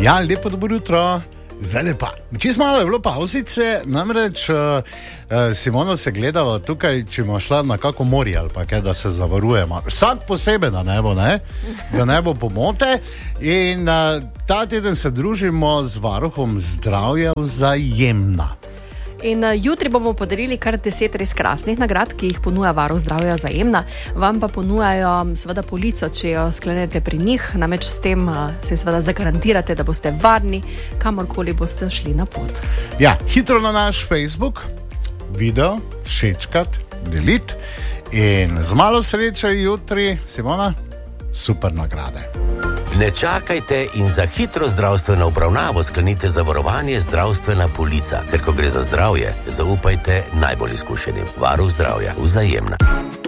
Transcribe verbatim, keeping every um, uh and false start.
Ja, lepo dobro jutro. Zdaj lepa. Čisto malo je bilo pauzice, namreč uh, uh, Simona se gledava tukaj, če bomo šla na kako morje ali pa kaj, da se zavarujemo. Vsak posebej na nebo, ne? Da ne bo pomote. In uh, ta teden se družimo z varuhom zdravja Vzajemna. In uh, jutri bomo podarili kar deset res krasnih nagrad, ki jih ponuja varuh zdravja Vzajemna. Vam pa ponujajo seveda polico, če jo sklenete pri njih, namreč s tem uh, se seveda zagarantirate, da boste varni, kamorkoli boste šli na pot. Ja, hitro na naš Facebook, video, všečkat, deliti in z malo sreče jutri, Simona, super nagrade. Ne čakajte in za hitro zdravstveno obravnavo sklenite zavarovanje zdravstvena polica, ker ko gre za zdravje, zaupajte najbolj izkušenim. Varuh zdravja Vzajemna.